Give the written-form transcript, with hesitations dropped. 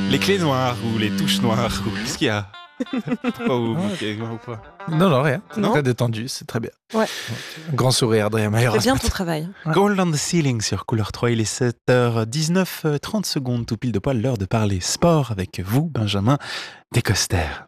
Les clés noires ou les touches noires ou qu'est-ce qu'il y a? Pourquoi vous moquez ou pas? Non, rien. Non. Très détendu, c'est très bien. Ouais. Un grand sourire, Adrien Maillard. C'est bien ton travail. Ouais. Gold on the Ceiling sur Couleur 3, il est 7h19, 30 secondes, tout pile de poil, l'heure de parler sport avec vous, Benjamin Descostères.